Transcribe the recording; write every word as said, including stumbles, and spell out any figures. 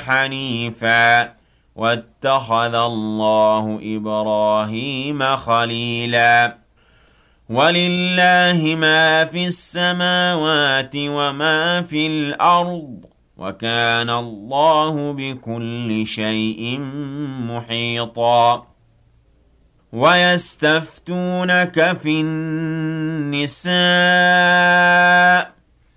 حنيفا واتخذ الله إبراهيم خليلا ولله ما في السماوات وما في الأرض وكان الله بكل شيء محيطا ويستفتونك في النساء